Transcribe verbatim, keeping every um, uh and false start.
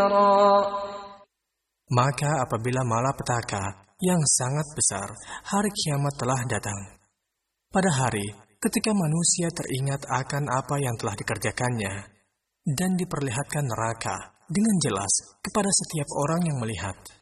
Maka apabila malapetaka yang sangat besar, hari kiamat telah datang. Pada hari ketika manusia teringat akan apa yang telah dikerjakannya, dan diperlihatkan neraka dengan jelas kepada setiap orang yang melihat.